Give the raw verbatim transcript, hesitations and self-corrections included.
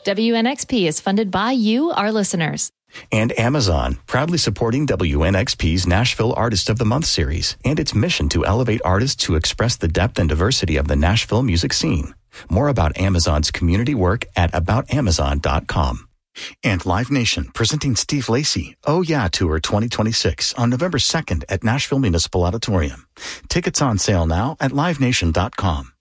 W N X P is funded by you, our listeners. And Amazon, proudly supporting W N X P's Nashville Artist of the Month series and its mission to elevate artists to express the depth and diversity of the Nashville music scene. More about Amazon's community work at about amazon dot com. And Live Nation, presenting Steve Lacy, Oh Yeah Tour twenty twenty-six on November second at Nashville Municipal Auditorium. Tickets on sale now at live nation dot com.